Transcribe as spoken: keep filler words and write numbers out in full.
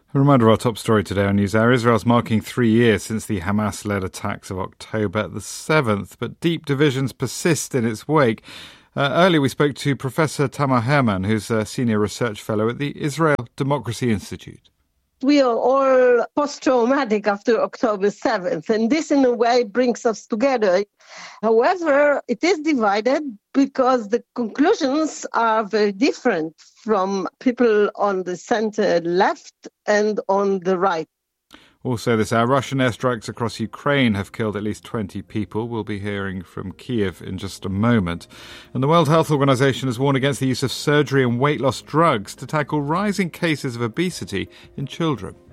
A reminder of our top story today on NewsHour. Israel's marking three years since the Hamas-led attacks of October the seventh, but deep divisions persist in its wake. Uh, earlier we spoke to Professor Tamar Herman, who's a senior research fellow at the Israel Democracy Institute. We are all post-traumatic after October seventh, and this in a way brings us together. However, it is divided because the conclusions are very different from people on the center left and on the right. Also this hour, Russian airstrikes across Ukraine have killed at least twenty people. We'll be hearing from Kiev in just a moment. And the World Health Organization has warned against the use of surgery and weight loss drugs to tackle rising cases of obesity in children.